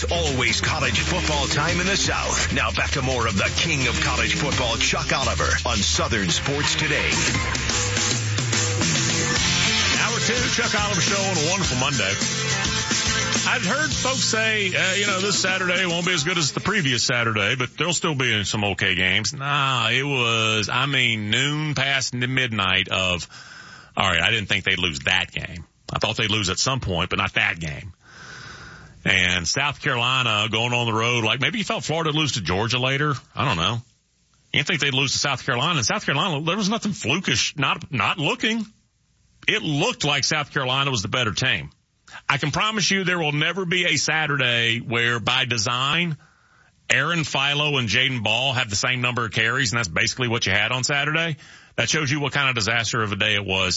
It's always college football time in the South. Now back to more of the king of college football, Chuck Oliver, on Southern Sports Today. Hour 2, Chuck Oliver Show on a wonderful Monday. I'd heard folks say, this Saturday won't be as good as the previous Saturday, but there'll still be some okay games. Nah, it was, noon past midnight of, all right, I didn't think they'd lose that game. I thought they'd lose at some point, but not that game. And South Carolina going on the road, like maybe you thought Florida would lose to Georgia later. I don't know. You didn't think they'd lose to South Carolina. And South Carolina, there was nothing flukish, not looking. It looked like South Carolina was the better team. I can promise you there will never be a Saturday where by design, Aaron Philo and Jaden Ball have the same number of carries, and that's basically what you had on Saturday. That shows you what kind of disaster of a day it was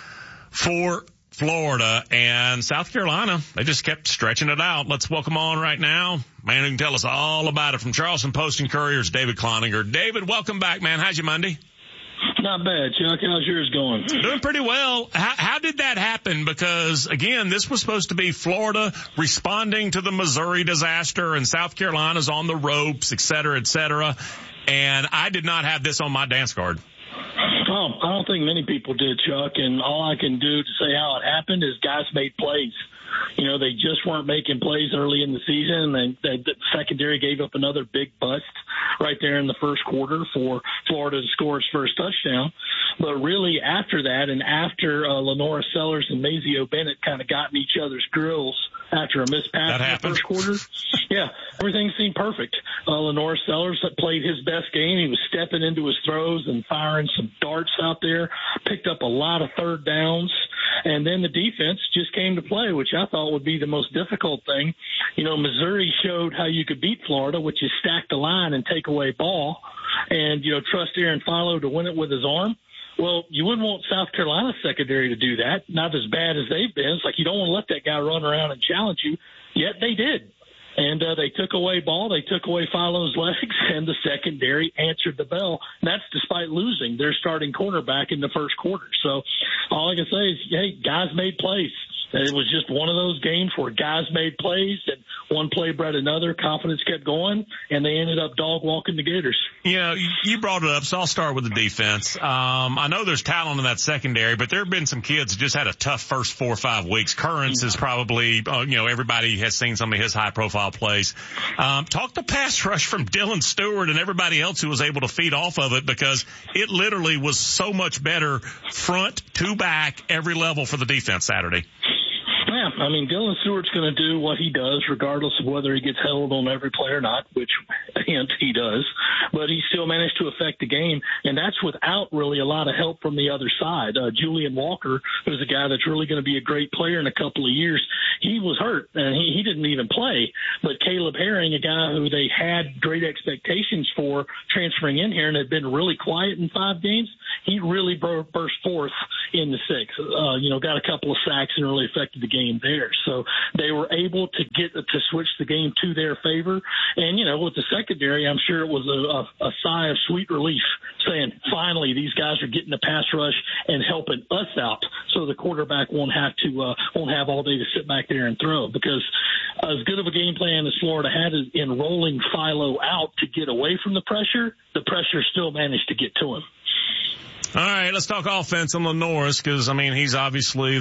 for Florida. And South Carolina, they just kept stretching it out. Let's welcome on right now, man who can tell us all about it from Charleston Post and Courier's David Cloninger. David, welcome back, man. How's your Monday? Not bad, Chuck. How's yours going? Doing pretty well. How did that happen? Because, again, this was supposed to be Florida responding to the Missouri disaster, and South Carolina's on the ropes, et cetera, and I did not have this on my dance card. Oh, I don't think many people did, Chuck, and all I can do to say how it happened is guys made plays. You know, they just weren't making plays early in the season, and the secondary gave up another big bust right there in the first quarter for Florida to score its first touchdown. But really after that, and after Lenora Sellers and Mazio Bennett kind of got in each other's grills after a missed pass in the first quarter, yeah, everything seemed perfect. Lenora Sellers played his best game. He was stepping into his throws and firing some darts out there, picked up a lot of third downs. And then the defense just came to play, which I thought would be the most difficult thing. You know, Missouri showed how you could beat Florida, which is stack the line and take away ball and, trust Aaron Philo to win it with his arm. Well, you wouldn't want South Carolina's secondary to do that, not as bad as they've been. It's like you don't want to let that guy run around and challenge you, yet they did. And they took away ball, they took away Philo's legs, and the secondary answered the bell. And that's despite losing their starting cornerback in the first quarter. So all I can say is, hey, guys made plays. And it was just one of those games where guys made plays and one play bred another. Confidence kept going, and they ended up dog walking the Gators. You brought it up, so I'll start with the defense. I know there's talent in that secondary, but there have been some kids that just had a tough first 4 or 5 weeks. Currents is probably, everybody has seen some of his high-profile plays. Talk the pass rush from Dylan Stewart and everybody else who was able to feed off of it, because it literally was so much better front to back, every level for the defense Saturday. Yeah, Dylan Stewart's going to do what he does regardless of whether he gets held on every play or not, which, hint, he does. But he still managed to affect the game, and that's without really a lot of help from the other side. Julian Walker, who's a guy that's really going to be a great player in a couple of years, he was hurt, and he didn't even play. But Caleb Herring, a guy who they had great expectations for transferring in here and had been really quiet in 5 games, he really burst forth in the 6th. Got a couple of sacks and really affected the game there. So they were able to switch the game to their favor. And, with the secondary, I'm sure it was a sigh of sweet relief saying, finally, these guys are getting the pass rush and helping us out so the quarterback won't have all day to sit back there and throw. Because as good of a game plan as Florida had in rolling Philo out to get away from the pressure still managed to get to him. All right, let's talk offense on Norris, because, he's obviously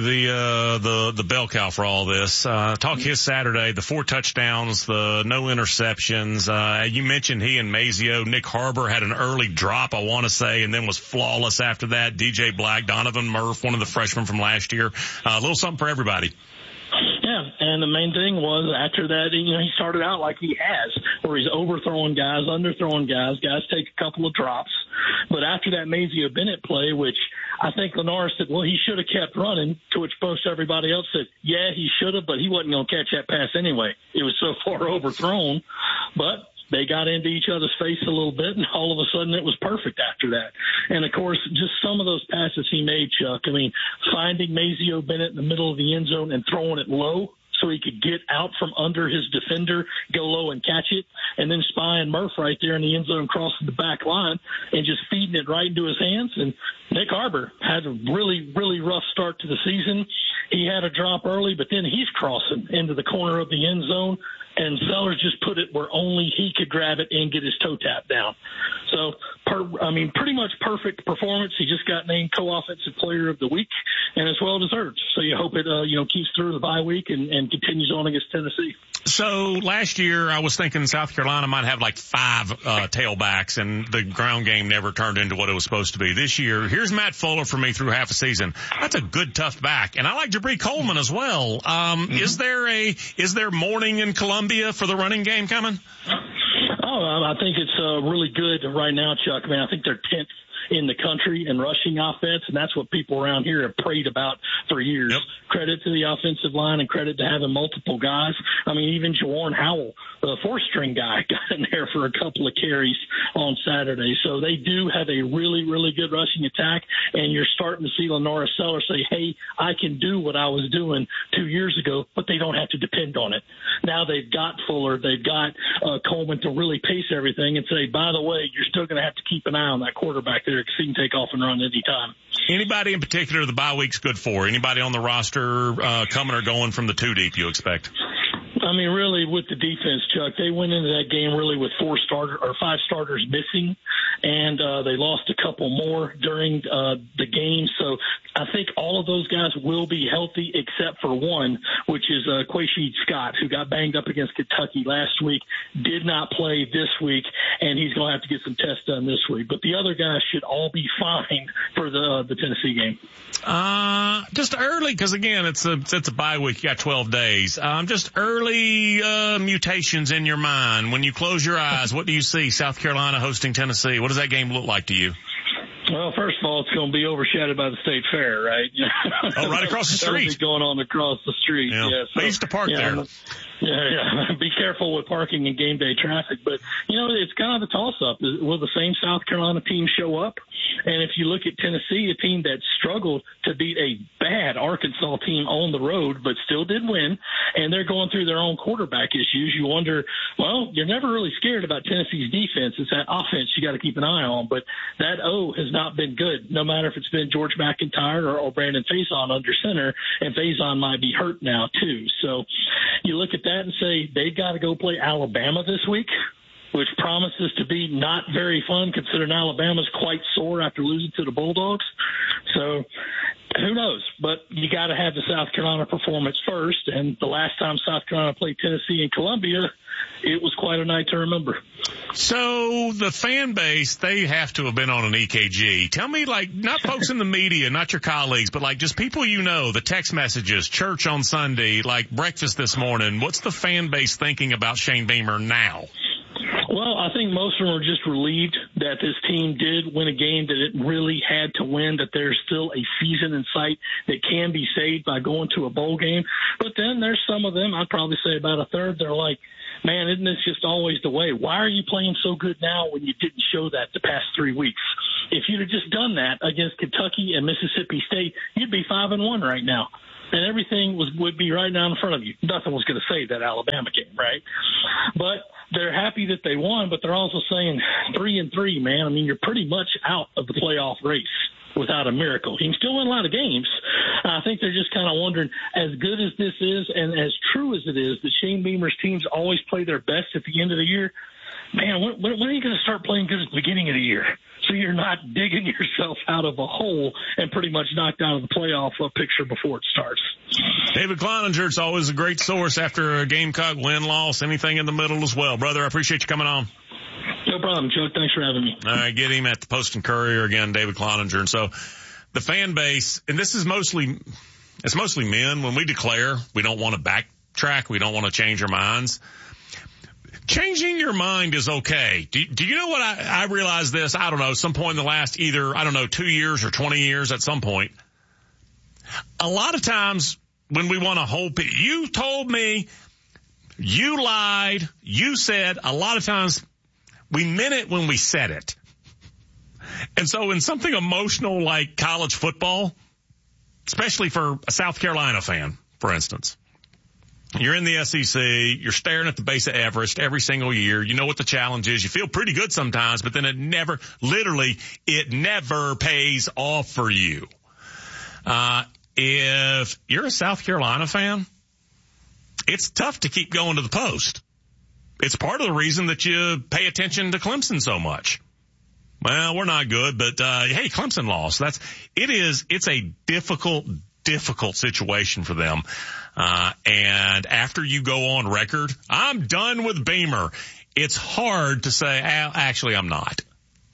the bell cow for all this. Talk his Saturday, the 4 touchdowns, the no interceptions. You mentioned he and Mazio. Nick Harbor had an early drop, I want to say, and then was flawless after that. DJ Black, Donovan Murph, one of the freshmen from last year. A little something for everybody. Yeah, and the main thing was after that, he started out like he has, where he's overthrowing guys, underthrowing guys. Guys take a couple of drops. But after that Mazio Bennett play, which I think Lenora said, well, he should have kept running, to which most everybody else said, yeah, he should have, but he wasn't going to catch that pass anyway. It was so far overthrown. But they got into each other's face a little bit, and all of a sudden it was perfect after that. And, of course, just some of those passes he made, Chuck. Finding Mazio Bennett in the middle of the end zone and throwing it low so he could get out from under his defender, go low and catch it, and then spying Murph right there in the end zone crossing the back line and just feeding it right into his hands. And Nick Harbor had a really, really rough start to the season. He had a drop early, but then he's crossing into the corner of the end zone, and Sellers just put it where only he could grab it and get his toe tap down. So, pretty much perfect performance. He just got named co-offensive player of the week, and it's well deserved. So you hope it, keeps through the bye week and continues on against Tennessee. So last year I was thinking South Carolina might have like 5 tailbacks, and the ground game never turned into what it was supposed to be. This year, here's Matt Fuller for me through half a season. That's a good tough back, and I like Jabri Coleman as well. Is there morning in Columbia for the running game coming? I think it's really good right now, Chuck. I think they're 10th in the country in rushing offense, and that's what people around here have prayed about for years. Yep. Credit to the offensive line and credit to having multiple guys. Even Jawarn Howell, the 4-string guy, got in there for a couple of carries on Saturday. So they do have a really, really good rushing attack, and you're starting to see Lenora Sellers say, hey, I can do what I was doing 2 years ago, but they don't have to depend on it. Now they've got Fuller, they've got Coleman to really pace everything and say, by the way, you're still going to have to keep an eye on that quarterback there because he can take off and run any time. Anybody in particular the bye week's good for? Anybody on the roster coming or going from the 2 deep you expect? Really with the defense, Chuck, they went into that game really with 5 starters missing, and they lost a couple more during the game. So I think all of those guys will be healthy except for one, which is Quashid Scott, who got banged up against Kentucky last week, did not play this week, and he's going to have to get some tests done this week. But the other guys should all be fine for the Tennessee game. Just early, because again, it's a bye week. You got 12 days. Just early mutations in your mind. When you close your eyes, what do you see? South Carolina hosting Tennessee. What does that game look like to you? Well, first of all, it's going to be overshadowed by the State Fair, right? Oh, right across the street. Going on across the street. Yeah. So, I used to park there. Yeah. Be careful with parking and game day traffic. But, it's kind of a toss-up. Will the same South Carolina team show up? And if you look at Tennessee, a team that struggled to beat a bad Arkansas team on the road, but still did win, and they're going through their own quarterback issues, you wonder, well, you're never really scared about Tennessee's defense. It's that offense you got to keep an eye on. But that O has not been good, no matter if it's been George McIntyre or Brandon Faison under center, and Faison might be hurt now too. So you look at that and say they've got to go play Alabama this week, which promises to be not very fun considering Alabama's quite sore after losing to the Bulldogs. So who knows? But you got to have the South Carolina performance first. And the last time South Carolina played Tennessee in Columbia, it was quite a night to remember. So the fan base, they have to have been on an EKG. Tell me, not folks in the media, not your colleagues, but just people the text messages, church on Sunday, breakfast this morning. What's the fan base thinking about Shane Beamer now? Well, I think most of them are just relieved that this team did win a game that it really had to win, that there's still a season in sight that can be saved by going to a bowl game. But then there's some of them, I'd probably say about a third, they're like, man, isn't this just always the way? Why are you playing so good now when you didn't show that the past 3 weeks? If you'd have just done that against Kentucky and Mississippi State, you'd be 5-1 right now. And everything would be right down in front of you. Nothing was going to save that Alabama game, right? But they're happy that they won, but they're also saying 3-3, man. You're pretty much out of the playoff race without a miracle. He can still win a lot of games. I think they're just kind of wondering, as good as this is and as true as it is that Shane Beamer's teams always play their best at the end of the year, man, when are you going to start playing good at the beginning of the year? So you're not digging yourself out of a hole and pretty much knocked out of the playoff picture before it starts. David Cloninger, it's always a great source after a Gamecock win-loss, anything in the middle as well. Brother, I appreciate you coming on. No problem, Chuck. Thanks for having me. All right, get him at the Post and Courier again, David Cloninger. And so the fan base, and this is mostly men. When we declare we don't want to backtrack, we don't want to change our minds, changing your mind is okay. Do you know what I realized this? I don't know, some point in the last 2 years or 20 years at some point. A lot of times when we want to hold people, you told me, you lied, you said, a lot of times we meant it when we said it. And so in something emotional like college football, especially for a South Carolina fan, for instance, You're in the SEC. You're staring at the base of Everest every single year. You know what the challenge is. You feel pretty good sometimes, but then it never pays off for you. If you're a South Carolina fan, it's tough to keep going to the Post. It's part of the reason that you pay attention to Clemson so much. Well, we're not good, but hey, Clemson lost. It's a difficult situation for them. And after you go on record, I'm done with Beamer, it's hard to say, actually, I'm not.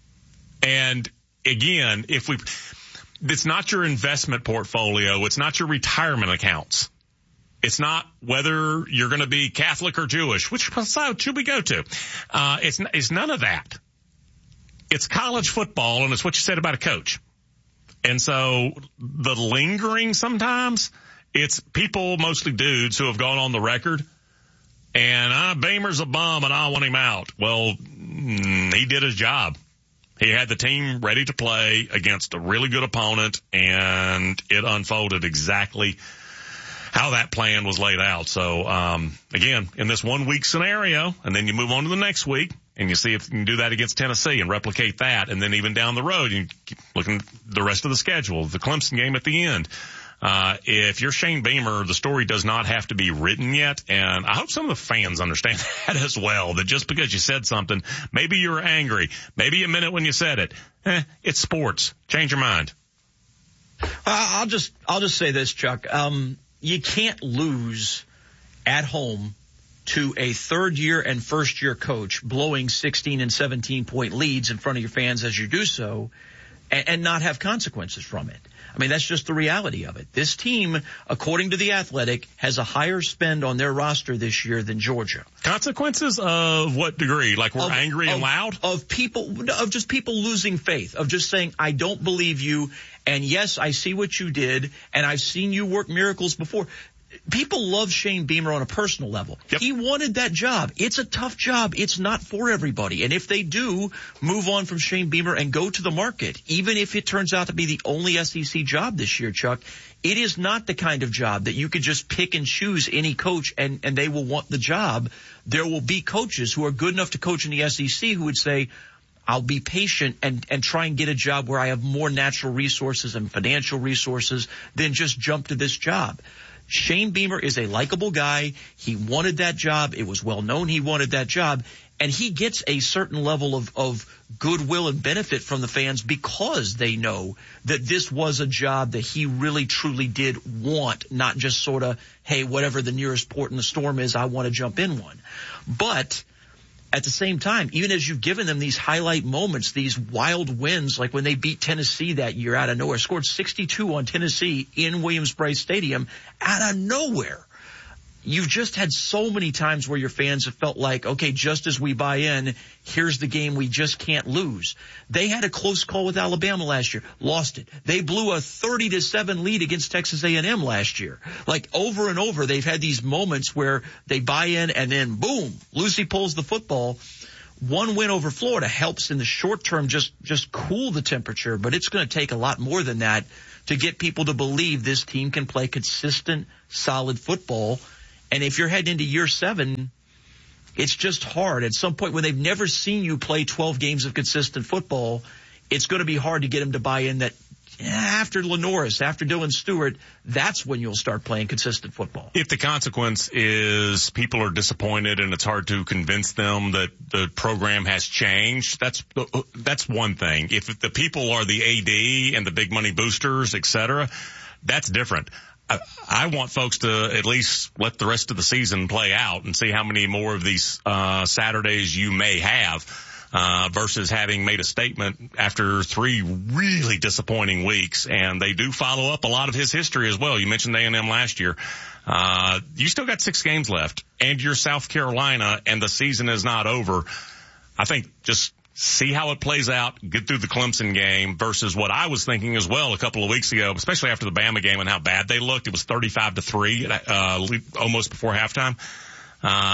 And again, it's not your investment portfolio. It's not your retirement accounts. It's not whether you're going to be Catholic or Jewish. Which side should we go to? It's none of that. It's college football, and it's what you said about a coach. And so the lingering sometimes, it's people, mostly dudes, who have gone on the record and Beamer's a bum and I want him out. Well, he did his job. He had the team ready to play against a really good opponent, and it unfolded exactly how that plan was laid out. So, again, in this 1 week scenario, and then you move on to the next week and you see if you can do that against Tennessee and replicate that. And then even down the road, you keep looking at the rest of the schedule, the Clemson game at the end. If you're Shane Beamer, the story does not have to be written yet. And I hope some of the fans understand that as well, that just because you said something, maybe you were angry, maybe you meant it when you said it. It's sports. Change your mind. I'll just say this, Chuck. You can't lose at home to a third-year and first-year coach blowing 16 and 17-point leads in front of your fans as you do so and not have consequences from it. I mean, that's just the reality of it. This team, according to The Athletic, has a higher spend on their roster this year than Georgia. Consequences of what degree? Like we're angry and loud? Of just people losing faith, of just saying, I don't believe you, and yes, I see what you did, and I've seen you work miracles before. People love Shane Beamer on a personal level. Yep. He wanted that job. It's a tough job. It's not for everybody. And if they do move on from Shane Beamer and go to the market, even if it turns out to be the only SEC job this year, Chuck, it is not the kind of job that you could just pick and choose any coach and they will want the job. There will be coaches who are good enough to coach in the SEC who would say, I'll be patient and try and get a job where I have more natural resources and financial resources than just jump to this job. Shane Beamer is a likable guy. He wanted that job. It was well known he wanted that job. And he gets a certain level of goodwill and benefit from the fans because they know that this was a job that he really truly did want, not just sort of, hey, whatever the nearest port in the storm is, I want to jump in one. But at the same time, even as you've given them these highlight moments, these wild wins, like when they beat Tennessee that year out of nowhere, scored 62 on Tennessee in Williams-Brice Stadium out of nowhere. You've just had so many times where your fans have felt like, okay, just as we buy in, here's the game we just can't lose. They had a close call with Alabama last year, lost it. They blew a 30-7 lead against Texas A&M last year. Like over and over, they've had these moments where they buy in and then boom, Lucy pulls the football. One win over Florida helps in the short term just cool the temperature, but it's going to take a lot more than that to get people to believe this team can play consistent, solid football. And if you're heading into year 7, it's just hard. At some point when they've never seen you play 12 games of consistent football, it's going to be hard to get them to buy in that after Lenoris, after Dylan Stewart, that's when you'll start playing consistent football. If the consequence is people are disappointed and it's hard to convince them that the program has changed, that's one thing. If the people are the AD and the big money boosters, et cetera, that's different. I want folks to at least let the rest of the season play out and see how many more of these Saturdays you may have versus having made a statement after 3 really disappointing weeks. And they do follow up a lot of his history as well. You mentioned A&M last year. You still got 6 games left, and you're South Carolina, and the season is not over. I think just see how it plays out, get through the Clemson game versus what I was thinking as well a couple of weeks ago, especially after the Bama game and how bad they looked. It was 35-3, almost before halftime. I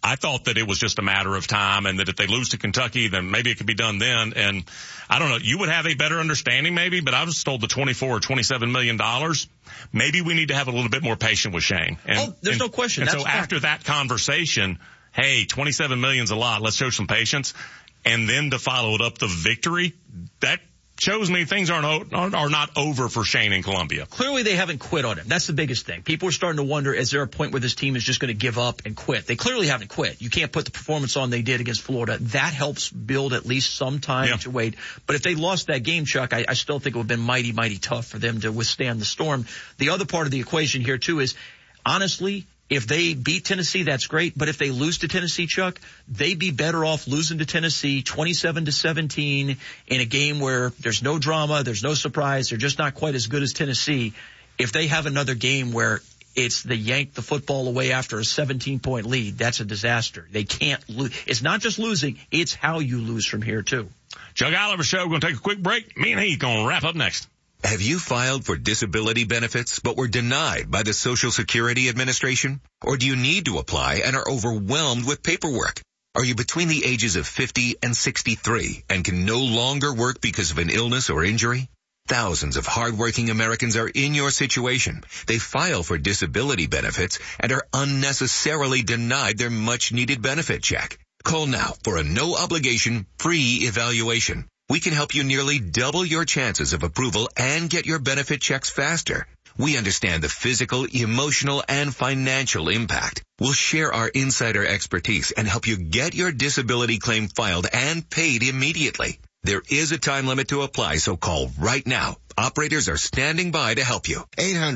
I thought that it was just a matter of time, and that if they lose to Kentucky, then maybe it could be done then. And I don't know, you would have a better understanding maybe, but I was told the $24 or $27 million. Maybe we need to have a little bit more patience with Shane. And, there's no question. And That's so after that conversation, hey, $27 million's a lot. Let's show some patience. And then to follow it up the victory, that shows me things are not over for Shane in Columbia. Clearly they haven't quit on him. That's the biggest thing. People are starting to wonder, is there a point where this team is just going to give up and quit? They clearly haven't quit. You can't put the performance on they did against Florida. That helps build at least some time to wait. But if they lost that game, Chuck, I still think it would have been mighty, mighty tough for them to withstand the storm. The other part of the equation here, too, is honestly, if they beat Tennessee, that's great. But if they lose to Tennessee, Chuck, they'd be better off losing to Tennessee 27-17 in a game where there's no drama, there's no surprise, they're just not quite as good as Tennessee. If they have another game where it's they yank the football away after a 17-point lead, that's a disaster. They can't lose. It's not just losing, it's how you lose from here, too. Chuck Oliver Show, we're going to take a quick break. Me and Heath going to wrap up next. Have you filed for disability benefits but were denied by the Social Security Administration? Or do you need to apply and are overwhelmed with paperwork? Are you between the ages of 50 and 63 and can no longer work because of an illness or injury? Thousands of hardworking Americans are in your situation. They file for disability benefits and are unnecessarily denied their much-needed benefit check. Call now for a no-obligation, free evaluation. We can help you nearly double your chances of approval and get your benefit checks faster. We understand the physical, emotional, and financial impact. We'll share our insider expertise and help you get your disability claim filed and paid immediately. There is a time limit to apply, so call right now. Operators are standing by to help you.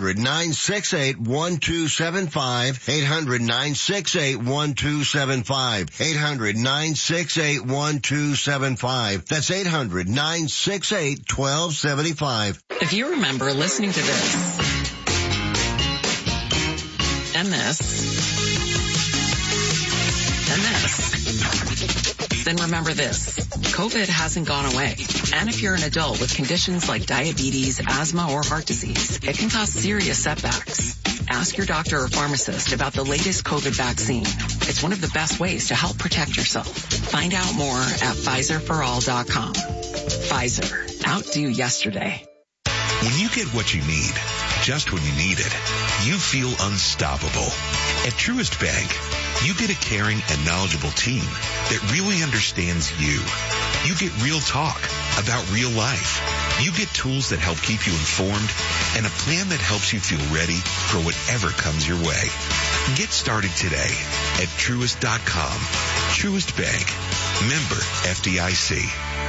800-968-1275. 800-968-1275. 800-968-1275. That's 800-968-1275. If you remember listening to this and this and this, then remember this. COVID hasn't gone away. And if you're an adult with conditions like diabetes, asthma, or heart disease, it can cause serious setbacks. Ask your doctor or pharmacist about the latest COVID vaccine. It's one of the best ways to help protect yourself. Find out more at PfizerForAll.com. Pfizer. Outdo yesterday. When you get what you need, just when you need it, you feel unstoppable. At Truist Bank, you get a caring and knowledgeable team that really understands you. You get real talk about real life. You get tools that help keep you informed and a plan that helps you feel ready for whatever comes your way. Get started today at Truist.com. Truist Bank. Member FDIC.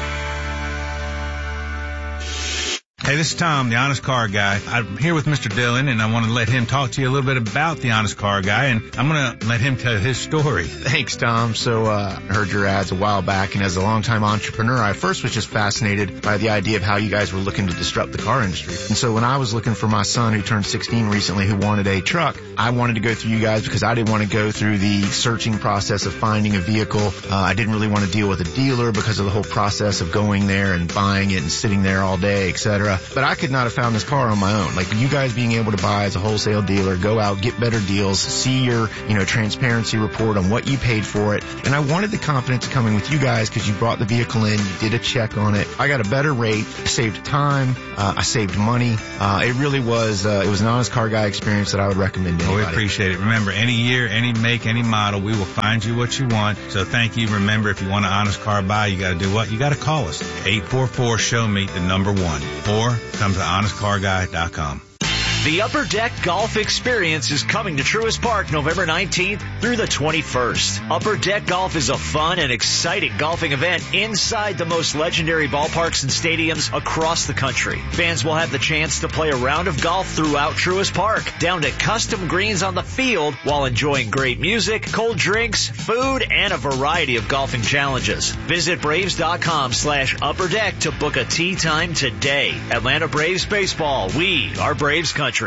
Hey, this is Tom, the Honest Car Guy. I'm here with Mr. Dillon, and I want to let him talk to you a little bit about the Honest Car Guy, and I'm going to let him tell his story. Thanks, Tom. So I heard your ads a while back, and as a longtime entrepreneur, I first was just fascinated by the idea of how you guys were looking to disrupt the car industry. And so when I was looking for my son, who turned 16 recently, who wanted a truck, I wanted to go through you guys because I didn't want to go through the searching process of finding a vehicle. I didn't really want to deal with a dealer because of the whole process of going there and buying it and sitting there all day, etc. But I could not have found this car on my own. Like you guys being able to buy as a wholesale dealer, go out, get better deals, see your, transparency report on what you paid for it. And I wanted the confidence coming with you guys because you brought the vehicle in, you did a check on it. I got a better rate, saved time, I saved money. It really was, it was an Honest Car Guy experience that I would recommend to anybody. We appreciate it. Remember, any year, any make, any model, we will find you what you want. So thank you. Remember, if you want an Honest Car Buy, you got to do what? You got to call us. 844-SHOW-ME, the number 1. Or come to honestcarguy.com. The Upper Deck Golf Experience is coming to Truist Park November 19th through the 21st. Upper Deck Golf is a fun and exciting golfing event inside the most legendary ballparks and stadiums across the country. Fans will have the chance to play a round of golf throughout Truist Park, down to custom greens on the field, while enjoying great music, cold drinks, food, and a variety of golfing challenges. Visit Braves.com/upperdeck to book a tee time today. Atlanta Braves Baseball. We are Braves Country.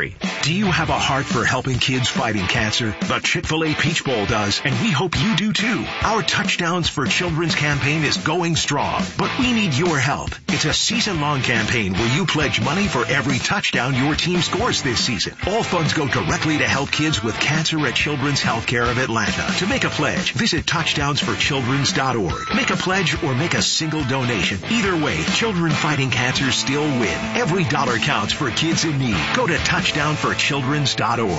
Do you have a heart for helping kids fighting cancer? The Chick-fil-A Peach Bowl does, and we hope you do too. Our Touchdowns for Children's campaign is going strong, but we need your help. It's a season-long campaign where you pledge money for every touchdown your team scores this season. All funds go directly to help kids with cancer at Children's Healthcare of Atlanta. To make a pledge, visit touchdownsforchildrens.org. Make a pledge or make a single donation. Either way, children fighting cancer still win. Every dollar counts for kids in need. Go to touchdownforchildrens.org.